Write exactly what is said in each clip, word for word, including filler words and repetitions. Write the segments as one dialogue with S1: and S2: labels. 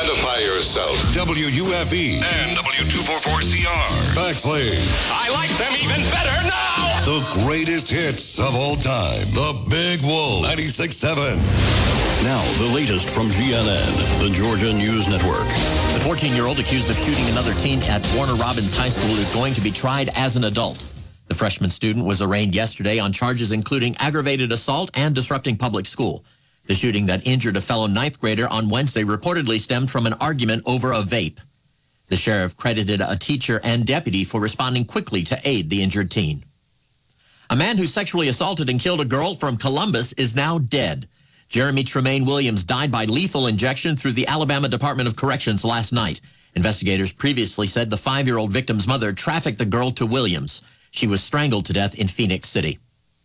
S1: Identify yourself.
S2: W U F E
S1: And W two forty-four C R.
S2: Bexley.
S1: I like them even better now.
S2: The greatest hits of all time. The Big Wolf. ninety-six point seven.
S3: Now, the latest from G N N, the Georgia News Network.
S4: The fourteen-year-old accused of shooting another teen at Warner Robins High School is going to be tried as an adult. The freshman student was arraigned yesterday on charges including aggravated assault and disrupting public school. The shooting that injured a fellow ninth grader on Wednesday reportedly stemmed from an argument over a vape. The sheriff credited a teacher and deputy for responding quickly to aid the injured teen. A man who sexually assaulted and killed a girl from Columbus is now dead. Jeremy Tremaine Williams died by lethal injection through the Alabama Department of Corrections last night. Investigators previously said the five-year-old victim's mother trafficked the girl to Williams. She was strangled to death in Phoenix City.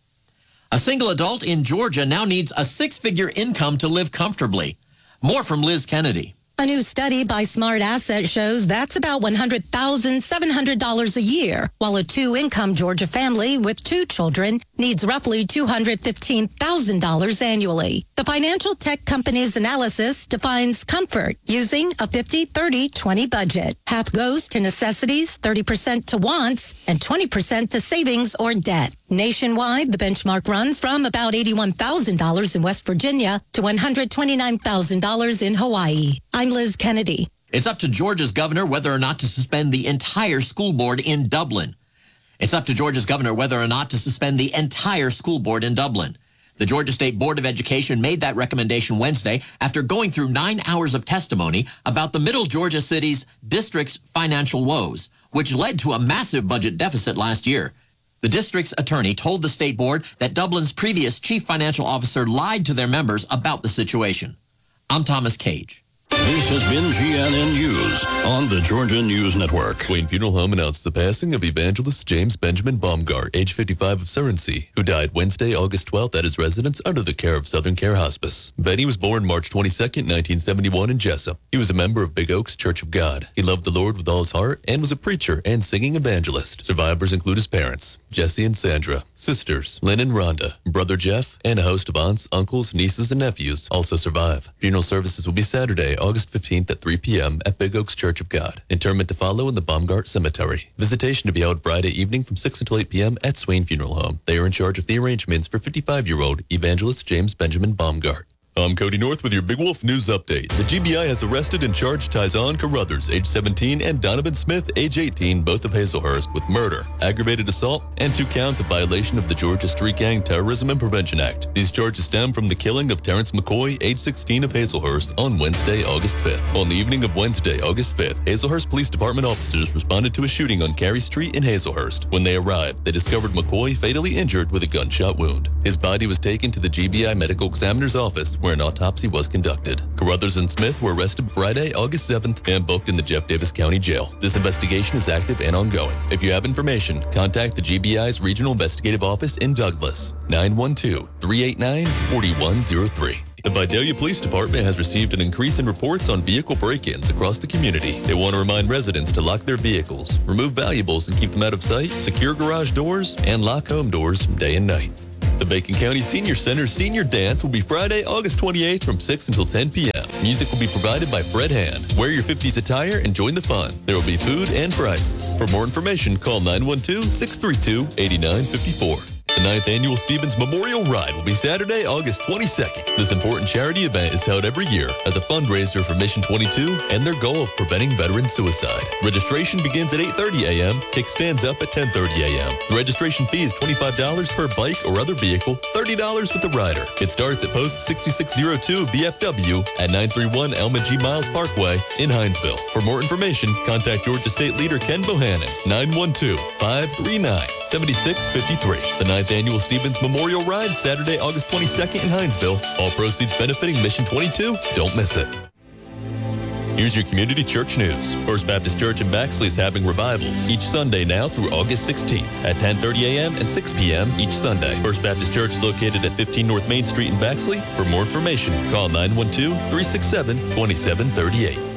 S4: A single adult in Georgia now needs a six-figure income to live comfortably. More from Liz Kennedy.
S5: A new study by Smart Asset shows that's about one hundred thousand seven hundred dollars a year, while a two-income Georgia family with two children needs roughly two hundred fifteen thousand dollars annually. The financial tech company's analysis defines comfort using a fifty thirty twenty budget. Half goes to necessities, thirty percent to wants, and twenty percent to savings or debt. Nationwide, the benchmark runs from about eighty-one thousand dollars in West Virginia to one hundred twenty-nine thousand dollars in Hawaii. I'm Liz Kennedy.
S4: It's up to Georgia's governor whether or not to suspend the entire school board in Dublin. It's up to Georgia's governor whether or not to suspend the entire school board in Dublin. The Georgia State Board of Education made that recommendation Wednesday after going through nine hours of testimony about the Middle Georgia city's district's financial woes, which led to a massive budget deficit last year. The district's attorney told the state board that Dublin's previous chief financial officer lied to their members about the situation. I'm Thomas Cage.
S3: This has been G N N News on the Georgia News Network.
S6: Wayne Funeral Home announced the passing of evangelist James Benjamin Baumgart, age fifty-five, of Surrey, who died Wednesday, August twelfth at his residence under the care of Southern Care Hospice. Benny was born March twenty-second, nineteen seventy-one in Jessup. He was a member of Big Oaks Church of God. He loved the Lord with all his heart and was a preacher and singing evangelist. Survivors include his parents, Jesse and Sandra, sisters, Lynn and Rhonda, brother Jeff, and a host of aunts, uncles, nieces, and nephews also survive. Funeral services will be Saturday, August fifteenth at three p.m. at Big Oaks Church of God. Interment to follow in the Baumgart Cemetery. Visitation to be held Friday evening from six until eight p.m. at Swain Funeral Home. They are in charge of the arrangements for fifty-five-year-old evangelist James Benjamin Baumgart. I'm Cody North with your Big Wolf News Update. The G B I has arrested and charged Tyzon Carruthers, age seventeen, and Donovan Smith, age eighteen, both of Hazelhurst, with murder, aggravated assault, and two counts of violation of the Georgia Street Gang Terrorism and Prevention Act. These charges stem from the killing of Terrence McCoy, age sixteen, of Hazelhurst on Wednesday, August fifth. On the evening of Wednesday, August fifth, Hazelhurst Police Department officers responded to a shooting on Carey Street in Hazelhurst. When they arrived, they discovered McCoy fatally injured with a gunshot wound. His body was taken to the G B I medical examiner's office, where an autopsy was conducted. Carruthers and Smith were arrested Friday, August seventh, and booked in the Jeff Davis County Jail. This investigation is active and ongoing. If you have information, contact the G B I's Regional Investigative Office in Douglas, nine one two, three eight nine, four one zero three. The Vidalia Police Department has received an increase in reports on vehicle break-ins across the community. They want to remind residents to lock their vehicles, remove valuables and keep them out of sight, secure garage doors, and lock home doors day and night. The Bacon County Senior Center Senior Dance will be Friday, August twenty-eighth from six until ten p.m. Music will be provided by Fred Hand. Wear your fifties attire and join the fun. There will be food and prizes. For more information, call nine one two, six three two, eight nine five four. The ninth Annual Stevens Memorial Ride will be Saturday, August twenty-second. This important charity event is held every year as a fundraiser for Mission twenty-two and their goal of preventing veteran suicide. Registration begins at eight thirty a.m., kickstands up at ten thirty a.m. The registration fee is twenty-five dollars per bike or other vehicle, thirty dollars with the rider. It starts at Post sixty-six oh two B F W at nine thirty-one Elma G. Miles Parkway in Hinesville. For more information, contact Georgia State Leader Ken Bohannon, nine one two, five three nine, seven six five three. The ninth Annual Stevens Memorial Ride, Saturday, August twenty-second in Hinesville. All proceeds benefiting Mission twenty-two. Don't miss it. Here's your community church news. First Baptist Church in Baxley is having revivals each Sunday now through August sixteenth at ten thirty a.m. and six p.m. each Sunday. First Baptist Church is located at fifteen North Main Street in Baxley. For more information, call nine one two, three six seven, two seven three eight.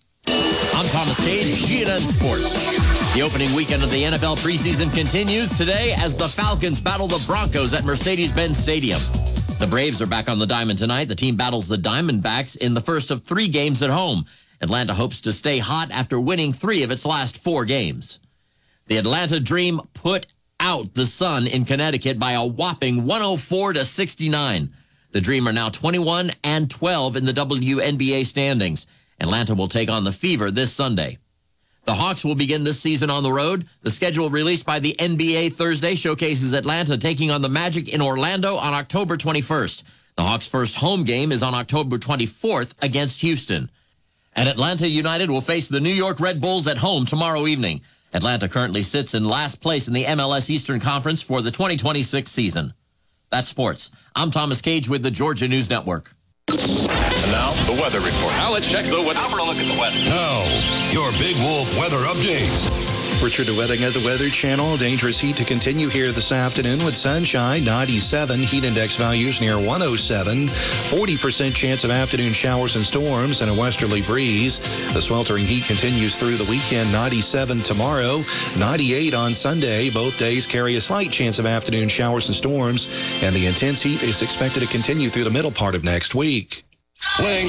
S4: I'm Thomas Cage, G N N Sports. The opening weekend of the N F L preseason continues today as the Falcons battle the Broncos at Mercedes-Benz Stadium. The Braves are back on the diamond tonight. The team battles the Diamondbacks in the first of three games at home. Atlanta hopes to stay hot after winning three of its last four games. The Atlanta Dream put out the Sun in Connecticut by a whopping one oh four to sixty-nine. The Dream are now twenty-one and twelve in the W N B A standings. Atlanta will take on the Fever this Sunday. The Hawks will begin this season on the road. The schedule released by the N B A Thursday showcases Atlanta taking on the Magic in Orlando on October twenty-first. The Hawks' first home game is on October twenty-fourth against Houston. And Atlanta United will face the New York Red Bulls at home tomorrow evening. Atlanta currently sits in last place in the M L S Eastern Conference for the twenty twenty-six season. That's sports. I'm Thomas Cage with the Georgia News Network.
S1: And now, the weather report. Now let's check the weather. Now for a look at the weather.
S2: Now, your Big Wolf weather update.
S7: Richard DeWetting at the Weather Channel. Dangerous heat to continue here this afternoon with sunshine, ninety-seven. Heat index values near one oh seven. forty percent chance of afternoon showers and storms and a westerly breeze. The sweltering heat continues through the weekend. ninety-seven tomorrow, ninety-eight on Sunday. Both days carry a slight chance of afternoon showers and storms, and the intense heat is expected to continue through the middle part of next week.
S2: Playing